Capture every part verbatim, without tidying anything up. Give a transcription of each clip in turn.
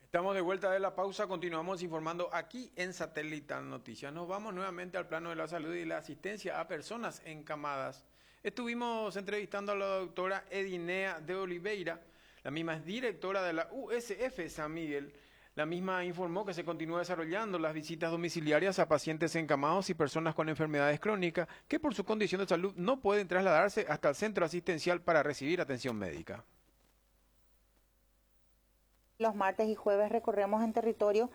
Estamos de vuelta de la pausa, continuamos informando aquí en Satelital Noticias. Nos vamos nuevamente al plano de la salud y la asistencia a personas encamadas. Estuvimos entrevistando a la doctora Edinea de Oliveira, la misma es directora de la U S F San Miguel. La misma informó que se continúa desarrollando las visitas domiciliarias a pacientes encamados y personas con enfermedades crónicas que por su condición de salud no pueden trasladarse hasta el centro asistencial para recibir atención médica. Los martes y jueves recorremos en territorio.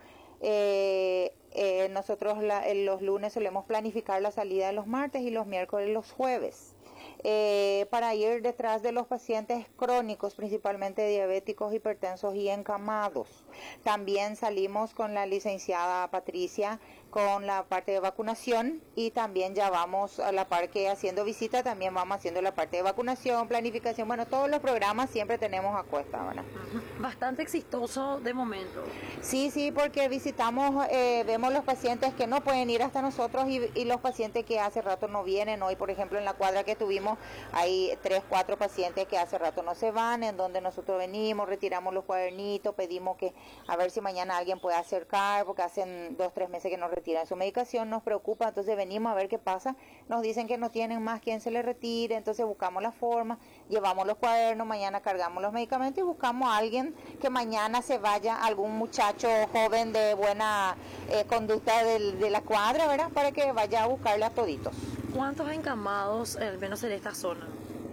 Eh, eh, nosotros la, los lunes solemos planificar la salida de los martes y los miércoles los jueves. Eh, para ir detrás de los pacientes crónicos, principalmente diabéticos, hipertensos y encamados. También salimos con la licenciada Patricia con la parte de vacunación y también ya vamos a la par que haciendo visita, también vamos haciendo la parte de vacunación, planificación, bueno, todos los programas siempre tenemos a cuesta, ¿verdad? Bastante exitoso de momento. Sí, sí, porque visitamos, eh, vemos los pacientes que no pueden ir hasta nosotros y, y los pacientes que hace rato no vienen. Hoy, por ejemplo, en la cuadra que tuvimos, hay tres, cuatro pacientes que hace rato no se van, en donde nosotros venimos, retiramos los cuadernitos, pedimos que a ver si mañana alguien puede acercar, porque hacen dos, tres meses que nos retiran su medicación, nos preocupa, entonces venimos a ver qué pasa. Nos dicen que no tienen más quien se les retire, entonces buscamos la forma, llevamos los cuadernos, mañana cargamos los medicamentos y buscamos a alguien que mañana se vaya, algún muchacho joven de buena eh, conducta del, de la cuadra, ¿verdad? Para que vaya a buscarle a toditos. ¿Cuántos encamados, al menos en esta zona?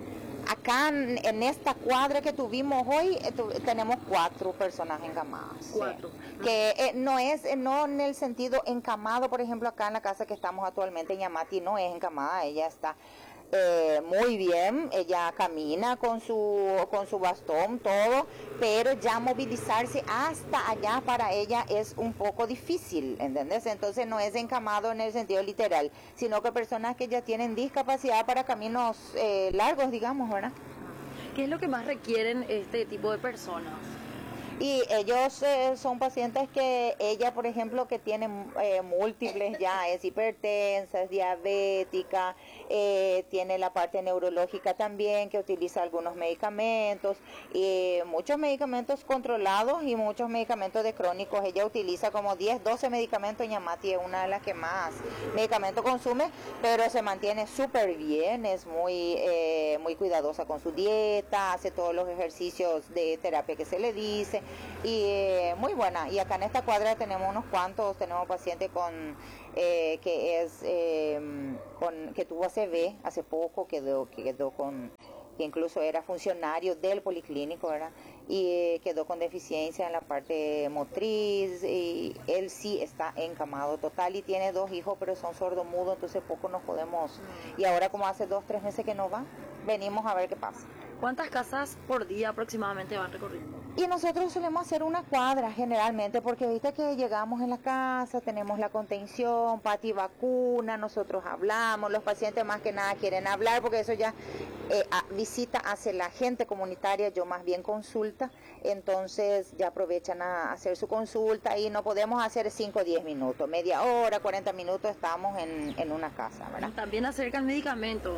Acá en, en esta cuadra que tuvimos hoy, eh, tu, tenemos cuatro personas encamadas. Cuatro. Sí. Que eh, no es, eh, no en el sentido encamado, por ejemplo, acá en la casa que estamos actualmente en Yamati no es encamada, ella está eh, muy bien, ella camina con su, con su bastón, todo, pero ya movilizarse hasta allá para ella es un poco difícil, ¿entendés? Entonces no es encamado en el sentido literal, sino que personas que ya tienen discapacidad para caminos eh, largos, digamos, ¿verdad? ¿Qué es lo que más requieren este tipo de personas? Y ellos eh, son pacientes que ella, por ejemplo, que tiene eh, múltiples ya, es hipertensa, es diabética, eh, tiene la parte neurológica también, que utiliza algunos medicamentos, y muchos medicamentos controlados y muchos medicamentos de crónicos. Ella utiliza como diez, doce medicamentos, Yamati es una de las que más medicamentos consume, pero se mantiene súper bien, es muy, eh, muy cuidadosa con su dieta, hace todos los ejercicios de terapia que se le dice, y eh, muy buena. Y acá en esta cuadra tenemos unos cuantos, tenemos pacientes con eh, que es eh, con que tuvo A C V hace poco, quedó que quedó con, que incluso era funcionario del policlínico, ¿verdad? Y eh, quedó con deficiencia en la parte motriz, y él sí está encamado total y tiene dos hijos, pero son sordomudos, entonces poco nos podemos, y ahora como hace dos, tres meses que no va, venimos a ver qué pasa. ¿Cuántas casas por día aproximadamente van recorriendo? Y nosotros solemos hacer una cuadra generalmente, porque viste que llegamos en la casa, tenemos la contención, Pati vacuna, nosotros hablamos, los pacientes más que nada quieren hablar, porque eso ya eh, a, visita hace la gente comunitaria, yo más bien consulta, entonces ya aprovechan a hacer su consulta y no podemos hacer cinco o diez minutos, media hora, cuarenta minutos estamos en, en una casa, ¿verdad? También acercan medicamentos.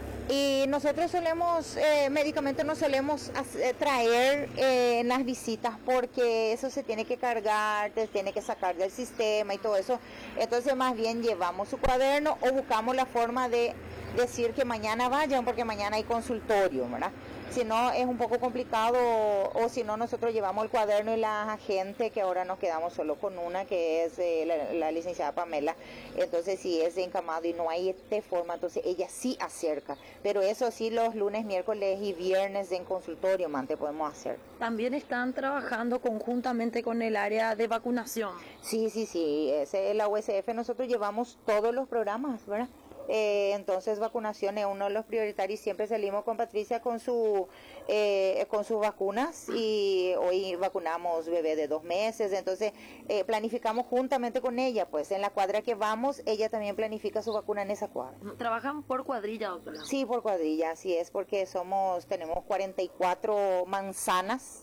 Y nosotros solemos, eh, medicamentos no solemos hacer, traer eh, en las visitas, porque eso se tiene que cargar, se tiene que sacar del sistema y todo eso. Entonces más bien llevamos su cuaderno o buscamos la forma de decir que mañana vayan, porque mañana hay consultorio, ¿verdad? Si no es un poco complicado, o si no nosotros llevamos el cuaderno y la agente, que ahora nos quedamos solo con una, que es eh, la, la licenciada Pamela. Entonces si es encamado y no hay de forma, entonces ella sí acerca, pero eso sí los lunes, miércoles y viernes en consultorio, mante, podemos hacer. También están trabajando conjuntamente con el área de vacunación. Sí, sí, sí, ese, la U S F nosotros llevamos todos los programas, ¿verdad? Eh, entonces vacunación es uno de los prioritarios, siempre salimos con Patricia con su eh, con sus vacunas, y hoy vacunamos bebé de dos meses, entonces eh, planificamos juntamente con ella, pues en la cuadra que vamos, ella también planifica su vacuna en esa cuadra. ¿Trabajan por cuadrilla, doctora? Sí, por cuadrilla, así es, porque somos, tenemos cuarenta y cuatro manzanas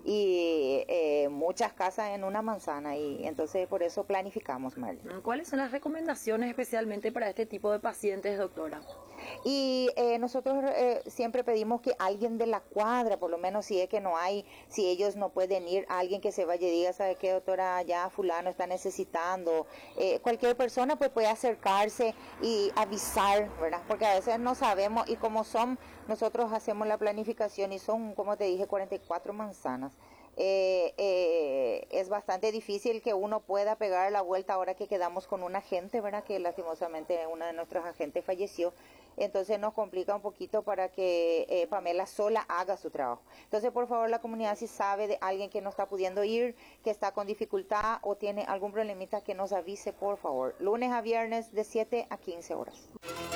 y eh, muchas casas en una manzana, y entonces por eso planificamos, María. ¿Cuáles son las recomendaciones especialmente para este tipo de pacientes, doctora? Y eh, nosotros eh, siempre pedimos que alguien de la cuadra, por lo menos si es que no hay, si ellos no pueden ir, alguien que se vaya y diga, ¿sabe qué, doctora? Ya fulano está necesitando. Eh, cualquier persona pues puede acercarse y avisar, ¿verdad? Porque a veces no sabemos y como son, nosotros hacemos la planificación y son, como te dije, cuarenta y cuatro manzanas. Eh, eh, es bastante difícil que uno pueda pegar la vuelta ahora que quedamos con un agente, ¿verdad? Que lastimosamente una de nuestros agentes falleció. Entonces nos complica un poquito para que eh, Pamela sola haga su trabajo. Entonces, por favor, la comunidad, si sabe de alguien que no está pudiendo ir, que está con dificultad o tiene algún problemita, que nos avise, por favor. Lunes a viernes de siete a quince horas.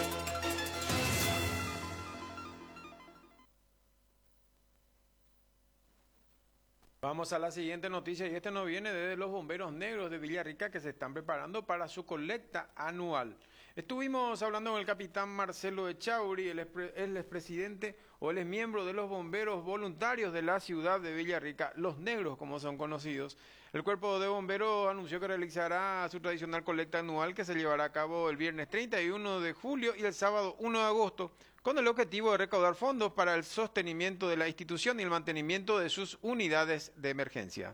Vamos a la siguiente noticia y este nos viene desde los bomberos negros de Villarrica que se están preparando para su colecta anual. Estuvimos hablando con el capitán Marcelo Echauri, el, expre, el expresidente o él es miembro de los bomberos voluntarios de la ciudad de Villarrica, los negros como son conocidos. El cuerpo de bomberos anunció que realizará su tradicional colecta anual que se llevará a cabo el viernes treinta y uno de julio y el sábado uno de agosto, con el objetivo de recaudar fondos para el sostenimiento de la institución y el mantenimiento de sus unidades de emergencia.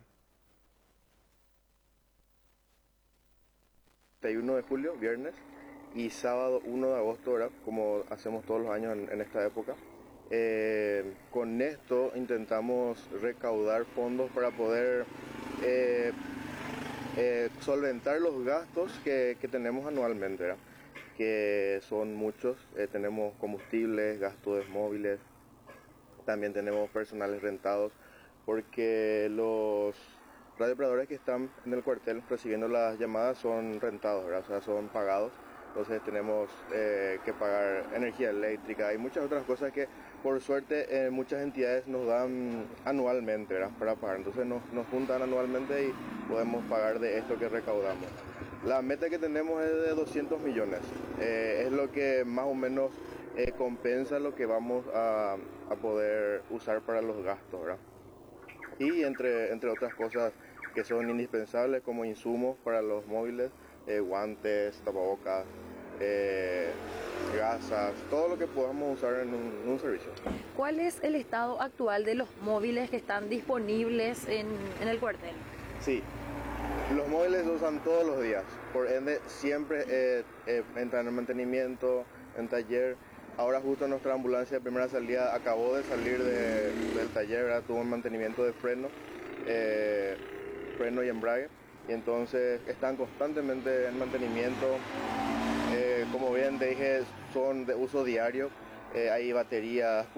treinta y uno de julio, viernes, y sábado uno de agosto, ¿verdad? Como hacemos todos los años en, en esta época. Eh, con esto intentamos recaudar fondos para poder eh, eh, solventar los gastos que, que tenemos anualmente, ¿verdad? Que son muchos. Eh, tenemos combustibles, gastos móviles, también tenemos personales rentados, porque los radiooperadores que están en el cuartel recibiendo las llamadas son rentados, ¿verdad? O sea, son pagados. Entonces tenemos eh, que pagar energía eléctrica y muchas otras cosas que por suerte eh, muchas entidades nos dan anualmente, ¿verdad? Para pagar. Entonces nos, nos juntan anualmente y podemos pagar de esto que recaudamos. La meta que tenemos es de doscientos millones. Eh, es lo que más o menos eh, compensa lo que vamos a, a poder usar para los gastos, ¿verdad? Y entre, entre otras cosas que son indispensables como insumos para los móviles, eh, guantes, tapabocas, eh, gasas, todo lo que podamos usar en un, en un servicio. ¿Cuál es el estado actual de los móviles que están disponibles en, en el cuartel? Sí, los móviles se usan todos los días, por ende siempre eh, eh, entran en mantenimiento, en taller. Ahora justo nuestra ambulancia de primera salida acabó de salir de, del taller, ¿verdad? Tuvo un mantenimiento de freno, eh, freno y embrague, y entonces están constantemente en mantenimiento. Eh, como bien te dije, son de uso diario, eh, hay baterías,